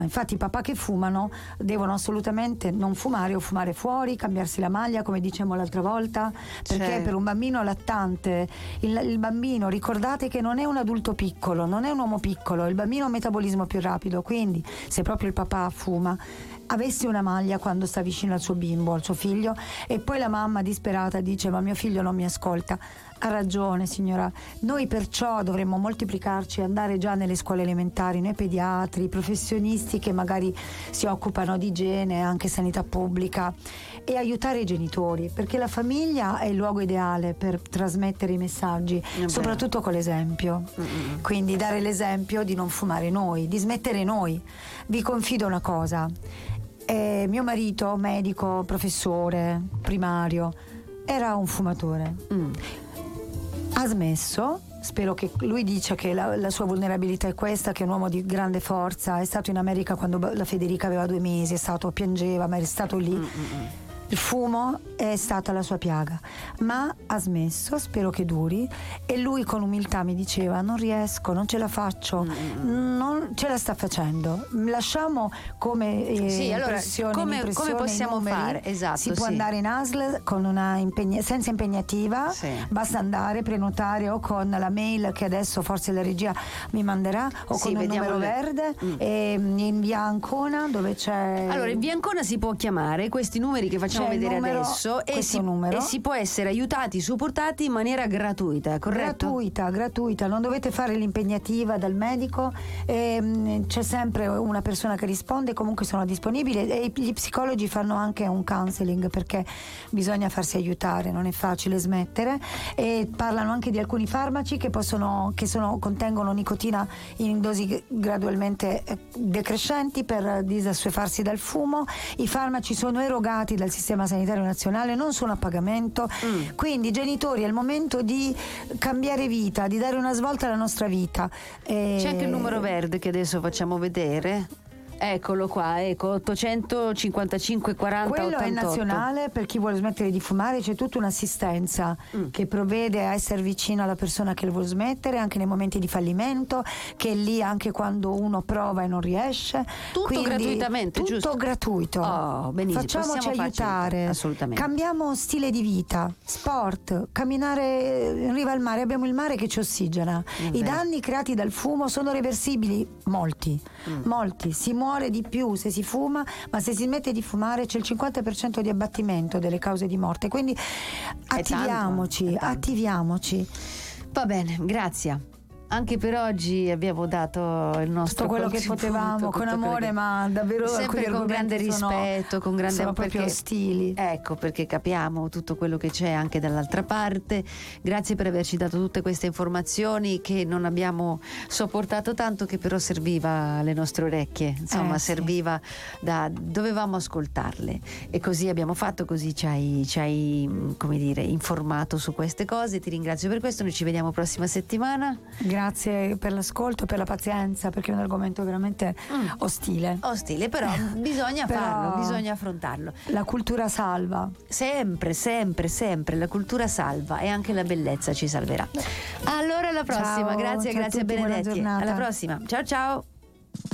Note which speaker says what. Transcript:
Speaker 1: Infatti i papà che fumano devono assolutamente non fumare o fumare fuori, cambiarsi la maglia come dicevamo l'altra volta, perché per un bambino lattante il bambino, ricordate che non è un adulto piccolo, non è un uomo piccolo, il bambino ha un metabolismo più rapido, quindi se proprio il papà fuma, avessi una maglia quando sta vicino al suo bimbo, al suo figlio, e poi la mamma disperata dice ma mio figlio non mi ascolta. Ha ragione signora, noi perciò dovremmo moltiplicarci e andare già nelle scuole elementari, noi pediatri, professionisti che magari si occupano di igiene, anche sanità pubblica, e aiutare i genitori, perché la famiglia è il luogo ideale per trasmettere i messaggi, soprattutto con l'esempio. Quindi dare l'esempio di non fumare noi, di smettere noi. Vi confido una cosa, mio marito, medico, professore primario, era un fumatore. Ha smesso, spero che lui dice che la sua vulnerabilità è questa, che è un uomo di grande forza, è stato in America quando la Federica aveva 2 mesi, piangeva, ma è stato lì. Il fumo è stata la sua piaga, ma ha smesso, spero che duri, e lui con umiltà mi diceva non riesco, non ce la faccio, non ce la sta facendo, lasciamo come
Speaker 2: come possiamo fare? Esatto,
Speaker 1: si può andare in ASL con una senza impegnativa, basta andare, prenotare o con la mail che adesso forse la regia mi manderà, o con un numero verde, e in via Ancona dove c'è...
Speaker 2: Allora in via Ancona si può chiamare questi numeri che facciamo vedere adesso e si può essere aiutati, supportati in maniera gratuita, corretto?
Speaker 1: Gratuita, non dovete fare l'impegnativa dal medico, c'è sempre una persona che risponde, comunque sono disponibili, e gli psicologi fanno anche un counseling perché bisogna farsi aiutare, non è facile smettere, e parlano anche di alcuni farmaci che contengono nicotina in dosi gradualmente decrescenti per disassuefarsi dal fumo. I farmaci sono erogati dal sistema sanitario nazionale, non sono a pagamento, quindi genitori è il momento di cambiare vita, di dare una svolta alla nostra vita.
Speaker 2: C'è anche il numero verde che adesso facciamo vedere. Eccolo qua, ecco, 855 40
Speaker 1: quello
Speaker 2: 88.
Speaker 1: È nazionale per chi vuole smettere di fumare, c'è tutta un'assistenza che provvede a essere vicino alla persona che vuole smettere anche nei momenti di fallimento, che è lì anche quando uno prova e non riesce.
Speaker 2: Tutto quindi, gratuitamente,
Speaker 1: tutto
Speaker 2: giusto?
Speaker 1: Gratuito.
Speaker 2: Benissimo.
Speaker 1: Facciamoci aiutare,
Speaker 2: assolutamente.
Speaker 1: Cambiamo stile di vita, sport, camminare in riva al mare, abbiamo il mare che ci ossigena. I danni creati dal fumo sono reversibili, molti, si muore di più se si fuma, ma se si smette di fumare c'è il 50% di abbattimento delle cause di morte, quindi attiviamoci.
Speaker 2: Va bene, grazie. Anche per oggi abbiamo dato il nostro
Speaker 1: tutto quello che potevamo, con amore, ma davvero
Speaker 2: sempre con grande rispetto, con grande
Speaker 1: sono proprio ostili.
Speaker 2: Ecco, perché capiamo tutto quello che c'è anche dall'altra parte. Grazie per averci dato tutte queste informazioni che non abbiamo sopportato tanto, che però serviva alle nostre orecchie, insomma, serviva dovevamo ascoltarle, e così abbiamo fatto, così ci hai come dire informato su queste cose. Ti ringrazio per questo, noi ci vediamo prossima settimana.
Speaker 1: Grazie per l'ascolto, per la pazienza, perché è un argomento veramente ostile, però
Speaker 2: bisogna farlo, bisogna affrontarlo.
Speaker 1: La cultura salva
Speaker 2: sempre, la cultura salva, e anche la bellezza ci salverà. Allora alla prossima. Grazie a Benedetti, alla prossima, ciao.